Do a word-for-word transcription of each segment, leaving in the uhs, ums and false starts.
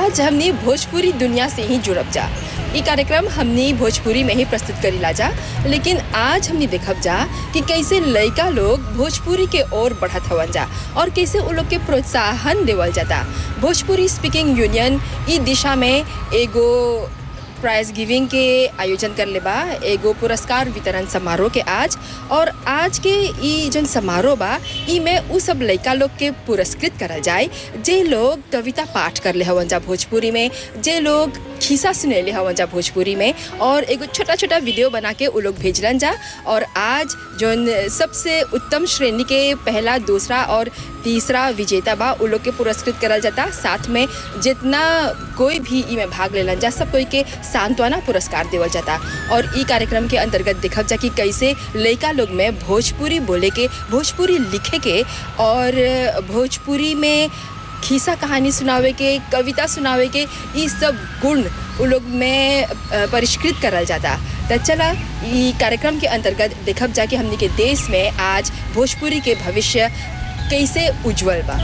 आज हमने भोजपुरी दुनिया से ही जुड़ब जा। ये कार्यक्रम हमने भोजपुरी में ही प्रस्तुत करीला जा, लेकिन आज हमने देखब जा कि कैसे लड़का लोग भोजपुरी के ओर बढ़त हवन जा और कैसे उन लोग के प्रोत्साहन देवल जाता। भोजपुरी स्पीकिंग यूनियन ई दिशा में एगो प्राइज गिविंग के आयोजन कर ले बा, एगो पुरस्कार वितरण समारोह के आज। और आज के ई जन समारोह बा ई में उ सब लड़का लोग के पुरस्कृत करल जाए जे लोग कविता पाठ कर ले हवन जा भोजपुरी में, जे लोग खिस्सा सुनेले हवन जा भोजपुरी में, और एगो छोटा छोटा वीडियो बना के उ लोग भेजलन जा। और आज जौन सबसे उत्तम श्रेणी के पहला, दूसरा और तीसरा विजेता बा उ लोग के पुरस्कृत करल जाता। साथ में जितना कोई भी ई में भाग लेलन जा सब कोई के सांत्वना पुरस्कार देवल जाता। और ई कार्यक्रम के अंतर्गत देखब जा कि कैसे लड़का लोग में भोजपुरी बोले के, भोजपुरी लिखे के और भोजपुरी में खिस्सा कहानी सुनावे के, कविता सुनावे के, ये सब गुण उ लोग में परिष्कृत करल जाता। तो चला ई कार्यक्रम के अंतर्गत देखब जा कि हमनी के देश में आज भोजपुरी के भविष्य कैसे उज्जवल बा।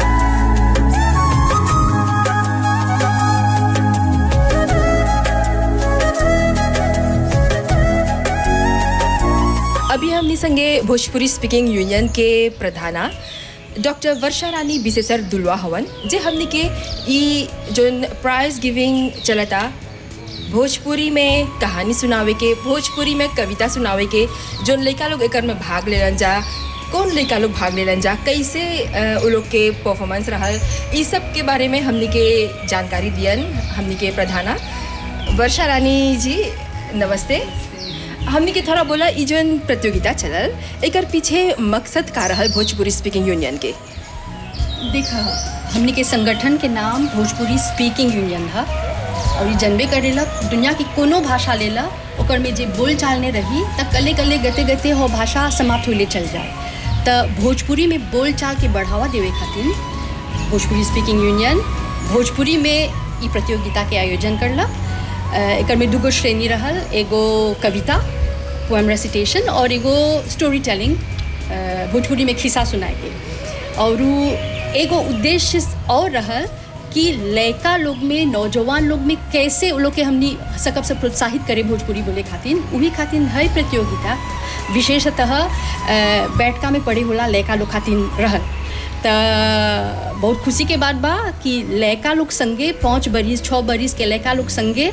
अभी हमनी संगे भोजपुरी स्पीकिंग यूनियन के प्रधाना डॉक्टर वर्षा रानी बिसेसर दुलवा हवन, जे हमनी के ई जोन प्राइज गिविंग चलता भोजपुरी में कहानी सुनावे के, भोजपुरी में कविता सुनावे के, जोन लड़का लोग एकर में भाग लेलन जा, कौन लड़का लोग भाग लेलन जा, कैसे उ लोग के परफॉर्मेंस रहल, इस सब के बारे में हमनी के जानकारी दियन हमनी के प्रधाना। वर्षा रानी जी नमस्ते। हमनी के थोड़ा बोला ई जोन प्रतियोगिता चलल एकर पीछे मकसद का रहल भोजपुरी स्पीकिंग यूनियन के? देखा, हमनी के संगठन के नाम भोजपुरी स्पीकिंग यूनियन है और ये जनबे करेला दुनिया की कोनो भाषा लेला ओकर में जे बोल चाल ने रही त कले कले गते गते हो भाषा समाप्त होले चल जाए। त भोजपुरी में बोल चाल के बढ़ावा देवे खातिर भोजपुरी स्पीकिंग यूनियन भोजपुरी में ई प्रतियोगिता के आयोजन करला। एकर में दूगो श्रेणी रहल, एगो कविता पोएम रेसिटेशन और एगो स्टोरी टेलिंग भोजपुरी में खिस्सा सुनाए के। और एगो उद्देश्य और रहल कि लड़का लोग में, नौजवान लोग में कैसे उन लोग के हमनी सकब से प्रोत्साहित करे भोजपुरी बोले खातिर। वही खातिर है प्रतियोगिता विशेषतः बैठका में पढ़े होला लड़का लोग खातिर रहल। तो बहुत खुशी के बात बा कि लड़का लोग संगे पाँच बरिस छः बरिस के लड़का लोग संगे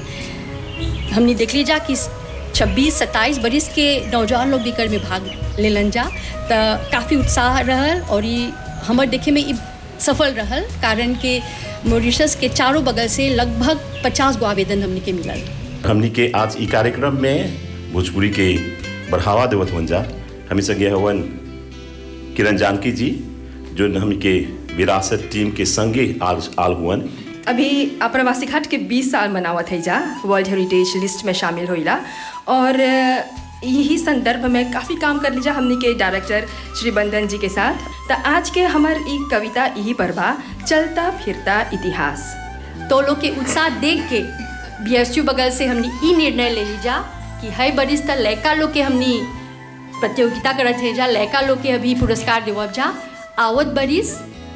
हमने देख ली जा कि छब्बीस सत्ताईस बरिस के नौजवान लोग भी में भाग लेलन जा। तो काफ़ी उत्साह रहल और ये हमर देखे में सफल रहल, कारण के मॉरिशस के चारों बगल से लगभग पचास गो आवेदन हमने के मिलल। हमने के आज ई कार्यक्रम में भोजपुरी के बढ़ावा देवत हवन जा। हमें संगे हवन किरण जानकी जी जो हम के विरासत टीम के संगे आल आल हुवन। अभी प्रवासी घाट के बीस साल मनावत है जा, वर्ल्ड हेरिटेज लिस्ट में शामिल होइला। और यही संदर्भ में काफ़ी काम कर लीजा हमने के डायरेक्टर श्री बंदन जी के साथ। तो आज के हमार ई कविता यही पर बा, चलता फिरता इतिहास। तो लोग के उत्साह देख के बी एस यू बगल से हमने ई निर्णय ले लीजा कि है बरिस तक लड़का लोग के हमने प्रतियोगिता करत है जा, लड़का लोग के अभी पुरस्कार देवब जा। आवत बरिस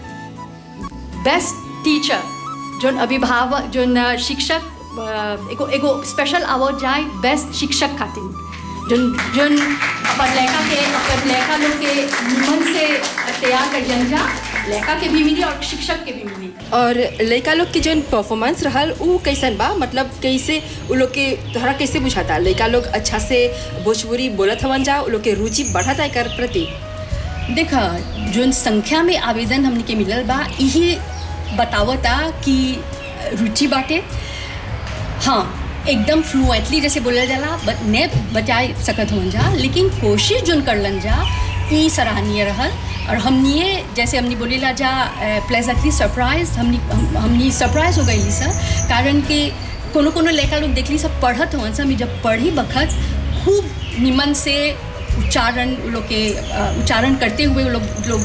बेस्ट टीचर जोन अभिभावक जोन शिक्षक एगो एगो स्पेशल अवार्ड जाए बेस्ट शिक्षक खातिर, जोन जोन अपन लड़का के अपन लड़का लोग के निमन से तैयार कर जन जा, लड़का के भी मिली और शिक्षक के भी मिली। और लड़का लोग के जोन परफॉर्मेंस रहल उ कैसन बा, मतलब कैसे उ लोग के तोहरा कैसे बुझाता लड़का लोग अच्छा से भोजपुरी बोलत हवन जा, उ लोग के रुचि बढ़त है कर प्रति? देखा, जोन संख्या में आवेदन हमने के मिलल बा यही बतावता कि रुचि बाटे। हाँ, एकदम फ्लुएंटली जैसे बोलल जाला बट ने बचाए सकत हों जा, लेकिन कोशिश जोन करलन जा ई सराहनीय रहल। और हमने जैसे हमने बोलेला जा प्लेजेंटली सरप्राइज हमनी हमनी सरप्राइज हो गई सर, कारण के कोनो कोनो लड़का लोग देखली सब पढ़त हों सब, जब पढ़ी बखत खूब निमन से उच्चारण लोग के उच्चारण करते हुए लोग लोग